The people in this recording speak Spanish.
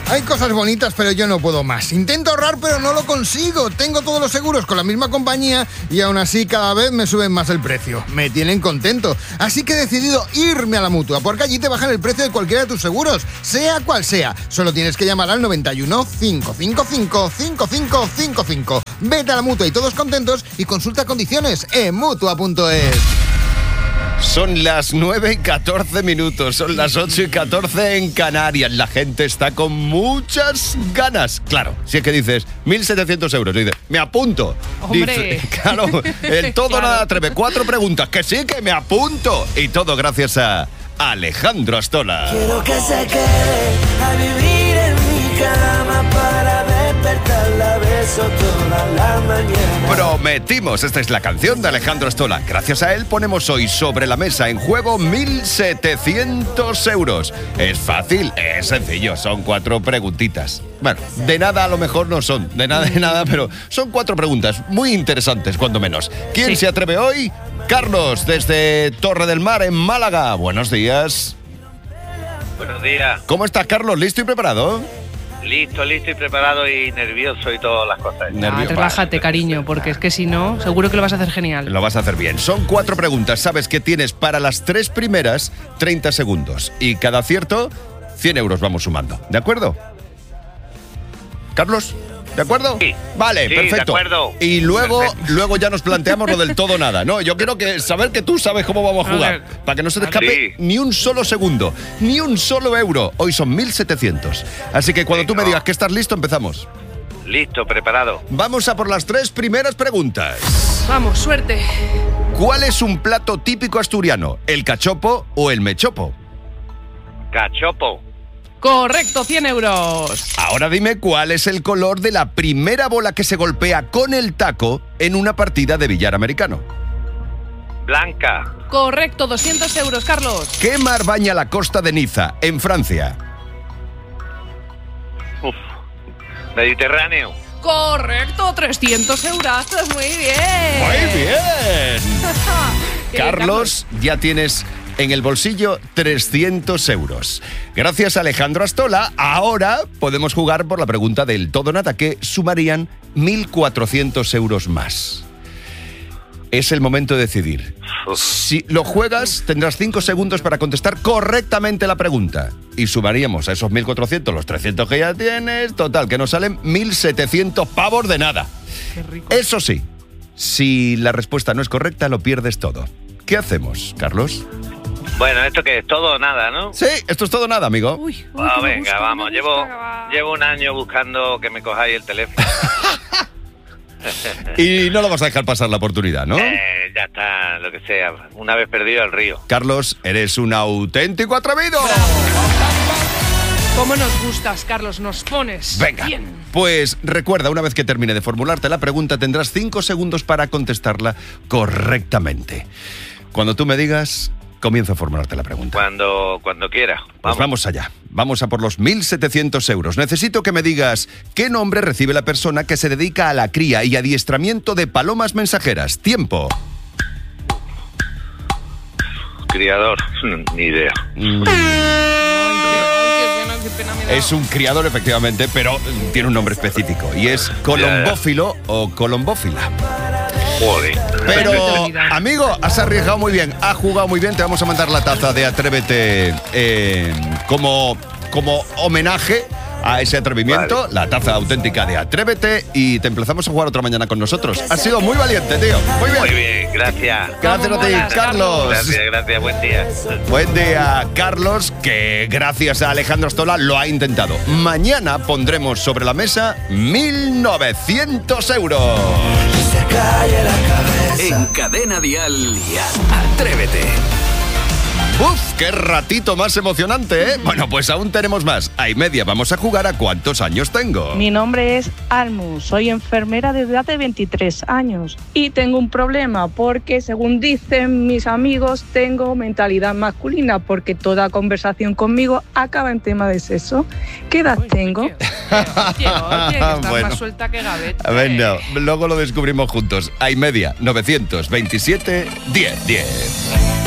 Hay cosas bonitas, pero yo no puedo más. Intento ahorrar, pero no lo consigo. Tengo todos los seguros con la misma compañía y aún así cada vez me suben más el precio. Me tienen contento. Así que he decidido irme a la Mutua, porque allí te bajan el precio de cualquiera de tus seguros, sea cual sea. Solo tienes que llamar al 91 555 5555. Vete a la Mutua y todos contentos y consulta condiciones en Mutua.es. Son las 9:14, son las 8:14 en Canarias. La gente está con muchas ganas. Claro, si es que dices 1.700 euros, dices, me apunto. ¡Hombre! Dice, claro, el todo Claro. nada atreve. 4 preguntas, que sí, que me apunto. Y todo gracias a Alejandro Astola. Quiero que se quede a vivir en mi cama para despertarla, beso toda la mañana. Prometimos, esta es la canción de Alejandro Astola. Gracias a él ponemos hoy sobre la mesa en juego 1.700 euros. Es fácil, es sencillo, son 4 preguntitas. Bueno, de nada a lo mejor no son, de nada, pero son 4 preguntas muy interesantes, cuando menos. ¿Quién se atreve hoy? Carlos, desde Torre del Mar, en Málaga. Buenos días. Buenos días. ¿Cómo estás, Carlos? ¿Listo y preparado? Listo y preparado y nervioso y todas las cosas. Relájate, cariño, porque es que si no, seguro que lo vas a hacer genial. Lo vas a hacer bien. Son 4 preguntas. Sabes que tienes para las 3 primeras 30 segundos. Y cada acierto, 100 euros vamos sumando. ¿De acuerdo? ¿Carlos? ¿De acuerdo? Sí. Vale, Sí, perfecto. de acuerdo. Y luego Perfecto. ya nos planteamos lo del todo nada. No, yo quiero saber que tú sabes cómo vamos a jugar. Para que no se te escape Sí. ni un solo segundo, ni un solo euro. Hoy son 1.700. Así que cuando tú me digas que estás listo, empezamos. Listo, preparado. Vamos a por las 3 primeras preguntas. Vamos, suerte. ¿Cuál es un plato típico asturiano? ¿El cachopo o el mechopo? Cachopo. Correcto, 100 euros. Ahora dime cuál es el color de la primera bola que se golpea con el taco en una partida de billar americano. Blanca. Correcto, 200 euros, Carlos. ¿Qué mar baña la costa de Niza, en Francia? Uf. Mediterráneo. Correcto, 300 euros. Muy bien. ¡Muy bien! Qué Carlos, ya tienes en el bolsillo 300 euros. Gracias a Alejandro Astola, ahora podemos jugar por la pregunta del todo nada, que sumarían 1.400 euros más. Es el momento de decidir. Si lo juegas, tendrás 5 segundos para contestar correctamente la pregunta. Y sumaríamos a esos 1.400 los 300 que ya tienes. Total, que nos salen 1.700 pavos de nada. Qué rico. Eso sí, si la respuesta no es correcta, lo pierdes todo. ¿Qué hacemos, Carlos? Bueno, ¿esto qué es? Todo o nada, ¿no? Sí, esto es todo nada, amigo. Uy, Ah, que me venga, gusta, vamos. me gusta. Llevo un año buscando que me cojáis el teléfono. Y no lo vas a dejar pasar la oportunidad, ¿no? Ya está, lo que sea. Una vez perdido el río. Carlos, eres un auténtico atrevido. ¿Cómo nos gustas, Carlos? Nos pones. Venga, Bien. pues recuerda, una vez que termine de formularte la pregunta, tendrás 5 segundos para contestarla correctamente. Cuando tú me digas, comienzo a formularte la pregunta. Cuando quiera. Pues vamos allá. Vamos a por los 1.700 euros. Necesito que me digas qué nombre recibe la persona que se dedica a la cría y adiestramiento de palomas mensajeras. Tiempo. Criador. Ni idea. Qué pena me da. Es un criador, efectivamente, pero tiene un nombre específico. Y es colombófilo o colombófila. Joder. Pero, Eternidad. amigo, has arriesgado muy bien, has jugado muy bien. Te vamos a mandar la taza de Atrévete como homenaje a ese atrevimiento. Vale. La taza auténtica de Atrévete. Y te emplazamos a jugar otra mañana con nosotros. Has sido muy valiente, tío. Muy bien. Muy bien, gracias. Gracias a Vamos, ti, molas, Carlos. Gracias, buen día. Buen día, Carlos, que gracias a Alejandro Astola lo ha intentado. Mañana pondremos sobre la mesa 1.900 euros. Se cae la cabeza. En Cadena Dial, Atrévete. ¡Uf! ¡Qué ratito más emocionante, eh! Bueno, pues aún tenemos más. A y media vamos a jugar a ¿cuántos años tengo? Mi nombre es Almus, soy enfermera desde hace 23 años y tengo un problema porque, según dicen mis amigos, tengo mentalidad masculina porque toda conversación conmigo acaba en tema de sexo. ¿Qué edad tengo? Oye, que estás Bueno. más suelta que gaveta. Venga, luego lo descubrimos juntos. A y media, 927 10 10.